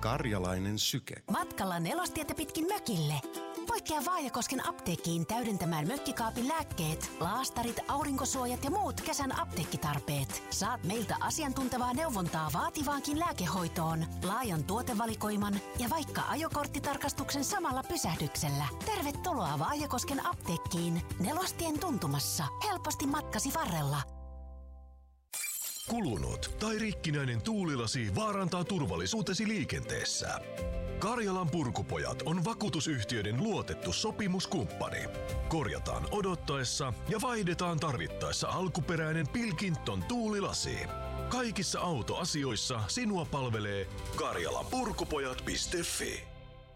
Karjalainen syke. Matkalla Nelostietä pitkin mökille. Poikkea Vaajakosken apteekkiin täydentämään mökkikaapin lääkkeet, laastarit, aurinkosuojat ja muut kesän apteekkitarpeet. Saat meiltä asiantuntevaa neuvontaa vaativaankin lääkehoitoon, laajan tuotevalikoiman ja vaikka ajokorttitarkastuksen samalla pysähdyksellä. Tervetuloa Vaajakosken apteekkiin Nelostien tuntumassa. Helposti matkasi varrella. Kulunut tai rikkinäinen tuulilasi vaarantaa turvallisuutesi liikenteessä. Karjalan Purkupojat on vakuutusyhtiöiden luotettu sopimuskumppani. Korjataan odottaessa ja vaihdetaan tarvittaessa alkuperäinen Pilkington tuulilasi. Kaikissa autoasioissa sinua palvelee karjalanpurkupojat.fi.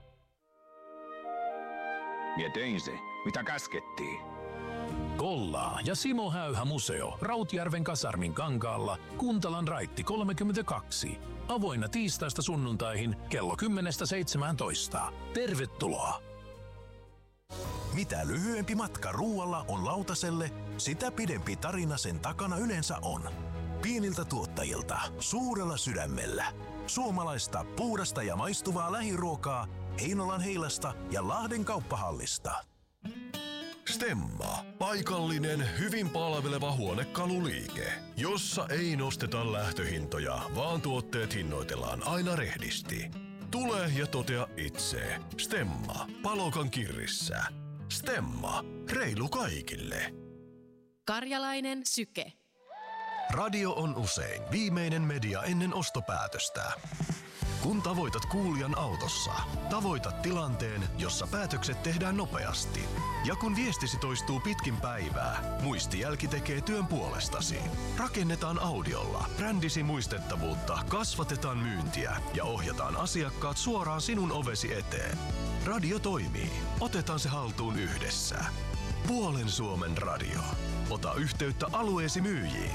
Mie tein se, mitä käskettiin. Kollaa ja Simo Häyhä museo Rautjärven kasarmin kankaalla, Kuntalan raitti 32. Avoinna tiistaista sunnuntaihin kello 10-17. Tervetuloa! Mitä lyhyempi matka ruualla on lautaselle, sitä pidempi tarina sen takana yleensä on. Pieniltä tuottajilta, suurella sydämellä. Suomalaista, puhdasta ja maistuvaa lähiruokaa Heinolan Heilasta ja Lahden kauppahallista. Stemma. Paikallinen, hyvin palveleva huonekaluliike, jossa ei nosteta lähtöhintoja, vaan tuotteet hinnoitellaan aina rehdisti. Tule ja totea itse. Stemma. Palokan kirrissä. Stemma. Reilu kaikille. Karjalainen syke. Radio on usein viimeinen media ennen ostopäätöstä. Kun tavoitat kuulijan autossa, tavoitat tilanteen, jossa päätökset tehdään nopeasti. Ja kun viestisi toistuu pitkin päivää, muistijälki tekee työn puolestasi. Rakennetaan audiolla brändisi muistettavuutta, kasvatetaan myyntiä ja ohjataan asiakkaat suoraan sinun ovesi eteen. Radio toimii. Otetaan se haltuun yhdessä. Puolen Suomen radio. Ota yhteyttä alueesi myyjiin.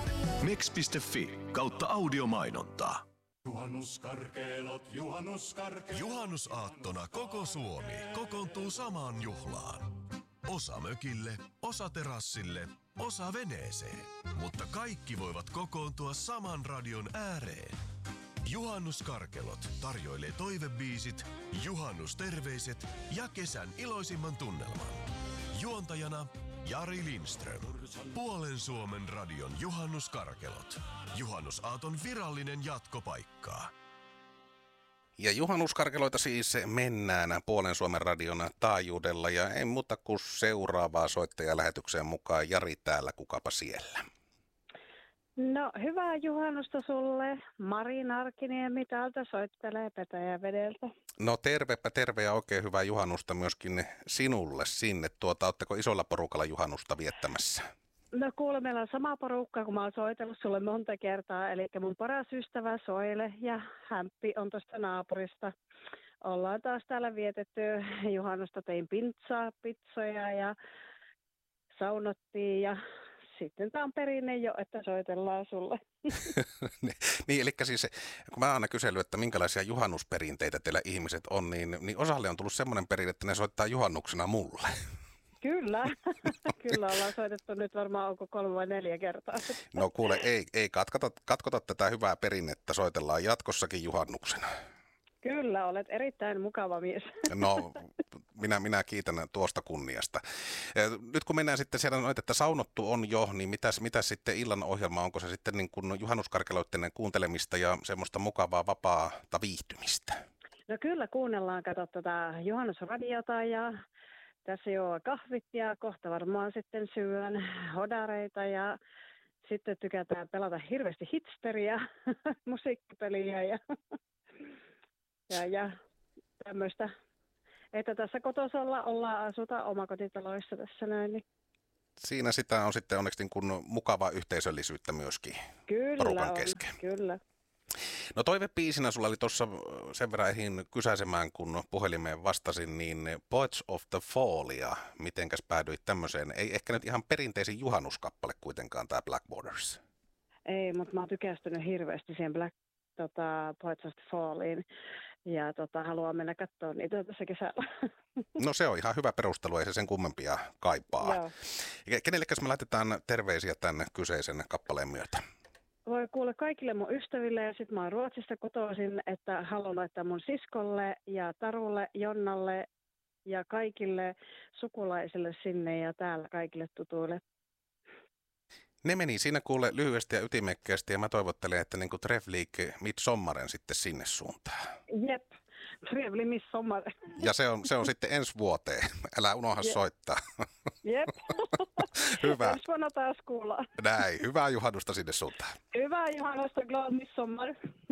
mex.fi/audiomainontaa. Juhannusaattona koko Suomi kokoontuu samaan juhlaan. Osa mökille, osa terassille, osa veneeseen. Mutta kaikki voivat kokoontua saman radion ääreen. Juhannuskarkelot tarjoilee toivebiisit, juhannusterveiset ja kesän iloisimman tunnelman. Juontajana Jari Lindström. Puolen Suomen radion juhannuskarkelot. Juhannusaaton virallinen jatkopaikka. Ja juhannuskarkeloita siis mennään Puolen Suomen radion taajuudella ja ei muuta kuin seuraavaa soittajaa lähetykseen mukaan. Jari täällä, kukapa siellä? No, hyvää juhannusta sulle. Mari Narkiniemi täältä soittelee Petäjävedeltä. No tervepä terve ja oikein hyvää juhannusta myöskin sinulle sinne. Ootteko isolla porukalla juhannusta viettämässä? No kuule, meillä on sama porukka, kun mä oon soitellut sulle monta kertaa. Eli mun paras ystävä Soile ja Hämppi on tuosta naapurista. Ollaan taas täällä vietetty juhannusta, tein pizzoja ja saunottiin ja sitten tämä on perinne jo, että soitellaan sulle. Niin, eli siis kun mä oon aina kysellyt, että minkälaisia juhannusperinteitä teillä ihmiset on, niin osalle on tullut semmoinen perinne, että ne soittaa juhannuksena mulle. Kyllä, kyllä ollaan soitettu nyt varmaan onko 3 vai 4 kertaa. No kuule, ei katkota tätä hyvää perinnettä, soitellaan jatkossakin juhannuksena. Kyllä, olet erittäin mukava mies. No, minä kiitän tuosta kunniasta. Nyt kun mennään sitten siellä, että saunottu on jo, niin mitä sitten illan ohjelma, onko se sitten niin kuin juhannuskarkeloiden kuuntelemista ja semmoista mukavaa vapaata viihtymistä? No kyllä, kuunnellaan, kato tätä juhannusradiota ja tässä jo kahvit ja kohta varmaan sitten syön hodareita ja sitten tykätään pelata hirveästi hitsteriä, musiikkipeliä ja tämmöistä, että tässä kotosalla asutaan omakotitaloissa tässä näin. Niin. Siinä sitä on sitten onneksi niin kuin mukavaa yhteisöllisyyttä myöskin porukan kesken. Kyllä. No toivebiisinä sulla oli tuossa sen verran ehdin kysäisemään, kun puhelimeen vastasin, niin Poets of the Fallia, mitenkäs päädyit tämmöiseen? Ei ehkä nyt ihan perinteisin juhannuskappale kuitenkaan tämä Black Borders. Ei, mutta mä oon tykästynyt hirveästi siihen Poets of the Falliin ja haluan mennä katsoa niitä tässä kesällä. No se on ihan hyvä perustelu, ei se sen kummempia kaipaa. Joo. Kenellekäs me laitetaan terveisiä tämän kyseisen kappaleen myötä? voi kuulla kaikille mun ystäville ja sitten mä oon Ruotsista kotoisin, että haluan laittaa mun siskolle ja Tarulle, Jonnalle ja kaikille sukulaisille sinne ja täällä kaikille tutuille. Ne meni siinä kuule lyhyesti ja ytimekkäästi ja mä toivottelen, että niin kuin Trevlig midsommaren sitten sinne suuntaan. Jep, trevlig midsommar. Ja se on sitten ensi vuoteen. Älä unohda soittaa. Jep. Hyvä. Ensi vuonna taas kuullaan. Näin. Hyvää juhannusta sinne suuntaan. Hyvää juhannusta, glad midsommar.